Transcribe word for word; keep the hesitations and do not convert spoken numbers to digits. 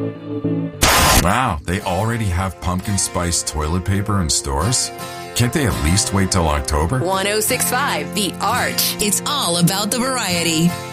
Wow, they already have pumpkin spice toilet paper in stores? Can't they at least wait till October? one oh six point five The Arch. It's all about the variety.